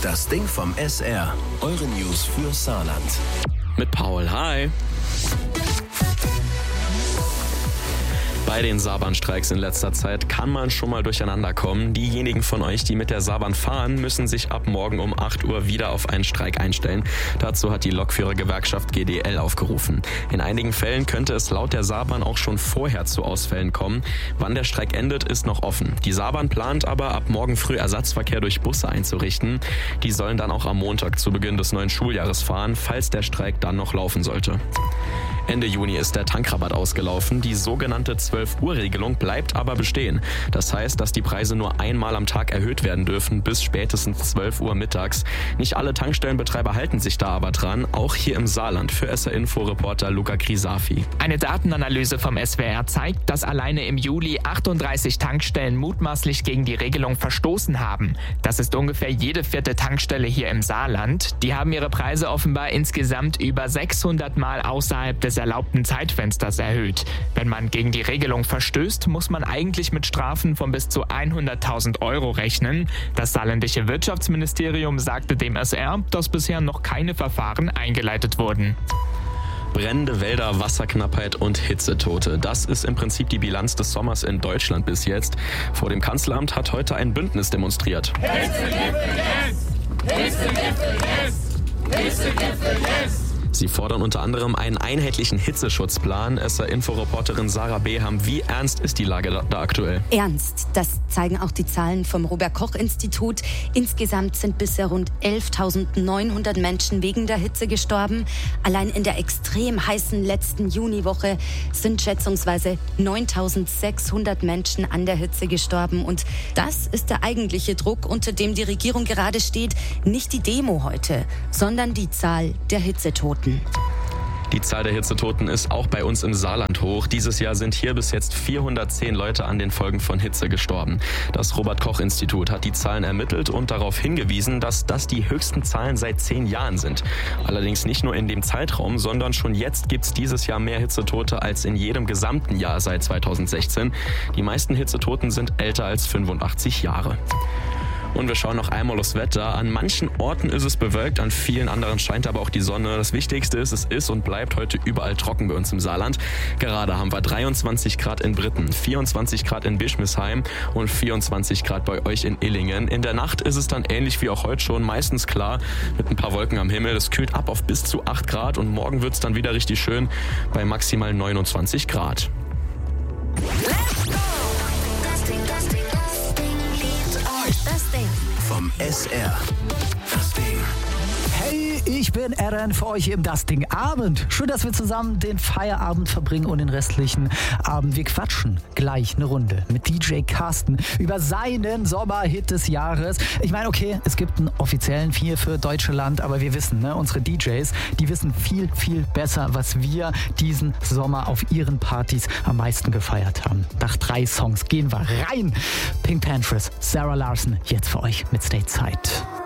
Das Ding vom SR. Eure News für Saarland. Mit Paul, hi. Bei den Saarbahnstreiks in letzter Zeit kann man schon mal durcheinander kommen. Diejenigen von euch, die mit der Saarbahn fahren, müssen sich ab morgen um 8 Uhr wieder auf einen Streik einstellen. Dazu hat die Lokführergewerkschaft GDL aufgerufen. In einigen Fällen könnte es laut der Saarbahn auch schon vorher zu Ausfällen kommen. Wann der Streik endet, ist noch offen. Die Saarbahn plant aber, ab morgen früh Ersatzverkehr durch Busse einzurichten. Die sollen dann auch am Montag zu Beginn des neuen Schuljahres fahren, falls der Streik dann noch laufen sollte. Ende Juni ist der Tankrabatt ausgelaufen. Die sogenannte 12-Uhr-Regelung bleibt aber bestehen. Das heißt, dass die Preise nur einmal am Tag erhöht werden dürfen, bis spätestens 12 Uhr mittags. Nicht alle Tankstellenbetreiber halten sich da aber dran, auch hier im Saarland, für SR-Info-Reporter Luca Krisafi. Eine Datenanalyse vom SWR zeigt, dass alleine im Juli 38 Tankstellen mutmaßlich gegen die Regelung verstoßen haben. Das ist ungefähr jede 4. Tankstelle hier im Saarland. Die haben ihre Preise offenbar insgesamt über 600 Mal außerhalb des erlaubten Zeitfensters erhöht. Wenn man gegen die Regelung verstößt, muss man eigentlich mit Strafen von bis zu 100.000 Euro rechnen. Das saarländische Wirtschaftsministerium sagte dem SR, dass bisher noch keine Verfahren eingeleitet wurden. Brennende Wälder, Wasserknappheit und Hitzetote. Das ist im Prinzip die Bilanz des Sommers in Deutschland bis jetzt. Vor dem Kanzleramt hat heute ein Bündnis demonstriert. Hitzegipfel yes! Hitzegipfel yes! Hitzegipfel yes! Sie fordern unter anderem einen einheitlichen Hitzeschutzplan. SR-Info-Reporterin Sarah Beham, wie ernst ist die Lage da aktuell? Ernst, das zeigen auch die Zahlen vom Robert-Koch-Institut. Insgesamt sind bisher rund 11.900 Menschen wegen der Hitze gestorben. Allein in der extrem heißen letzten Juniwoche sind schätzungsweise 9.600 Menschen an der Hitze gestorben. Und das ist der eigentliche Druck, unter dem die Regierung gerade steht. Nicht die Demo heute, sondern die Zahl der Hitzetoten. Die Zahl der Hitzetoten ist auch bei uns im Saarland hoch. Dieses Jahr sind hier bis jetzt 410 Leute an den Folgen von Hitze gestorben. Das Robert-Koch-Institut hat die Zahlen ermittelt und darauf hingewiesen, dass das die höchsten Zahlen seit 10 Jahren sind. Allerdings nicht nur in dem Zeitraum, sondern schon jetzt gibt es dieses Jahr mehr Hitzetote als in jedem gesamten Jahr seit 2016. Die meisten Hitzetoten sind älter als 85 Jahre. Und wir schauen noch einmal aufs Wetter. An manchen Orten ist es bewölkt, an vielen anderen scheint aber auch die Sonne. Das Wichtigste ist, es ist und bleibt heute überall trocken bei uns im Saarland. Gerade haben wir 23 Grad in Britten, 24 Grad in Bischmisheim und 24 Grad bei euch in Illingen. In der Nacht ist es dann ähnlich wie auch heute schon, meistens klar mit ein paar Wolken am Himmel. Es kühlt ab auf bis zu 8 Grad und morgen wird es dann wieder richtig schön bei maximal 29 Grad. Vom SR. Das Ding. Hey, ich bin Eren für euch im Das Ding Abend. Schön, dass wir zusammen den Feierabend verbringen und den restlichen Abend. Wir quatschen gleich eine Runde mit DJ Carsten über seinen Sommerhit des Jahres. Ich meine, okay, es gibt einen offiziellen hier für Deutschland, aber wir wissen, ne, unsere DJs, die wissen viel, viel besser, was wir diesen Sommer auf ihren Partys am meisten gefeiert haben. Nach 3 Songs gehen wir rein. Pink Panthers, Sarah Larson, jetzt für euch mit Stateside.